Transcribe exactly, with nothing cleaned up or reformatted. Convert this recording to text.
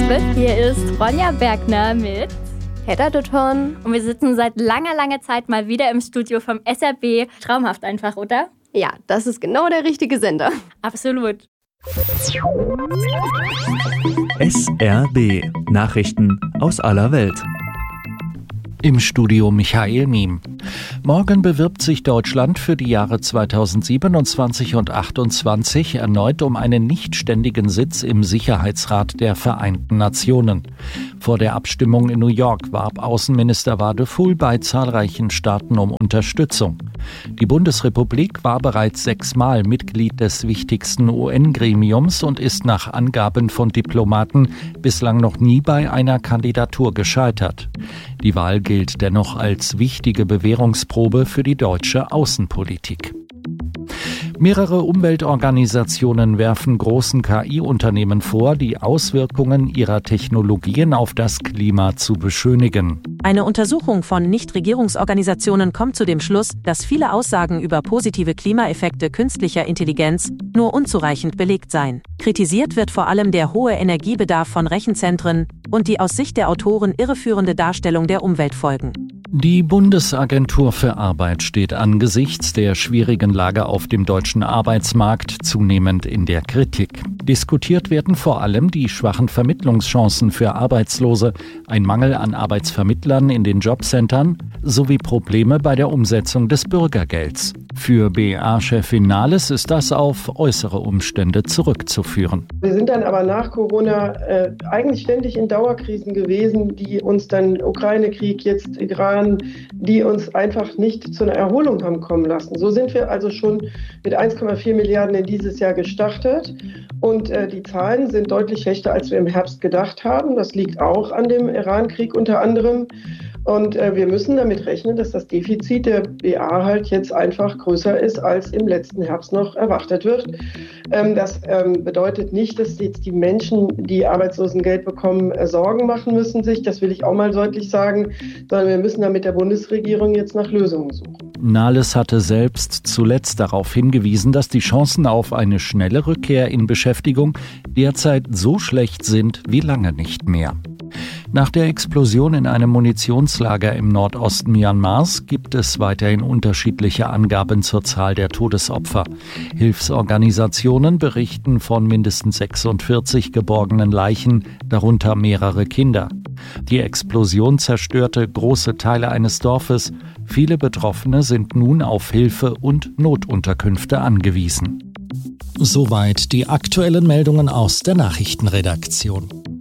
zwölf. Hier ist Ronja Bergner mit Hedda Dutton. Und wir sitzen seit langer, langer Zeit mal wieder im Studio vom S R B. Traumhaft einfach, oder? Ja, das ist genau der richtige Sender. Absolut. S R B. Nachrichten aus aller Welt. Im Studio Michael Miem. Morgen bewirbt sich Deutschland für die Jahre zweitausendsiebenundzwanzig und achtundzwanzig erneut um einen nichtständigen Sitz im Sicherheitsrat der Vereinten Nationen. Vor der Abstimmung in New York warb Außenminister Wadephul bei zahlreichen Staaten um Unterstützung. Die Bundesrepublik war bereits sechsmal Mitglied des wichtigsten U N-Gremiums und ist nach Angaben von Diplomaten bislang noch nie bei einer Kandidatur gescheitert. Die Wahl gilt dennoch als wichtige Bewährungsprobe für die deutsche Außenpolitik. Mehrere Umweltorganisationen werfen großen K I-Unternehmen vor, die Auswirkungen ihrer Technologien auf das Klima zu beschönigen. Eine Untersuchung von Nichtregierungsorganisationen kommt zu dem Schluss, dass viele Aussagen über positive Klimaeffekte künstlicher Intelligenz nur unzureichend belegt seien. Kritisiert wird vor allem der hohe Energiebedarf von Rechenzentren und die aus Sicht der Autoren irreführende Darstellung der Umweltfolgen. Die Bundesagentur für Arbeit steht angesichts der schwierigen Lage auf dem deutschen Arbeitsmarkt zunehmend in der Kritik. Diskutiert werden vor allem die schwachen Vermittlungschancen für Arbeitslose, ein Mangel an Arbeitsvermittlern in den Jobcentern sowie Probleme bei der Umsetzung des Bürgergelds. Für B A-Chefin Nahles ist das auf äußere Umstände zurückzuführen. Wir sind dann aber nach Corona äh, eigentlich ständig in Dauerkrisen gewesen, die uns dann Ukraine-Krieg, jetzt Iran, die uns einfach nicht zu einer Erholung haben kommen lassen. So sind wir also schon mit eins Komma vier Milliarden in dieses Jahr gestartet. Und äh, die Zahlen sind deutlich schlechter, als wir im Herbst gedacht haben. Das liegt auch an dem Iran-Krieg unter anderem. Und äh, wir müssen damit rechnen, dass das Defizit der B A halt jetzt einfach größer ist, als im letzten Herbst noch erwartet wird. Ähm, das ähm, bedeutet nicht, dass jetzt die Menschen, die Arbeitslosengeld bekommen, äh, Sorgen machen müssen sich. Das will ich auch mal deutlich sagen. Sondern wir müssen da mit der Bundesregierung jetzt nach Lösungen suchen. Nahles hatte selbst zuletzt darauf hingewiesen, dass die Chancen auf eine schnelle Rückkehr in Beschäftigung derzeit so schlecht sind wie lange nicht mehr. Nach der Explosion in einem Munitionslager im Nordosten Myanmars gibt es weiterhin unterschiedliche Angaben zur Zahl der Todesopfer. Hilfsorganisationen berichten von mindestens sechsundvierzig geborgenen Leichen, darunter mehrere Kinder. Die Explosion zerstörte große Teile eines Dorfes. Viele Betroffene sind nun auf Hilfe und Notunterkünfte angewiesen. Soweit die aktuellen Meldungen aus der Nachrichtenredaktion.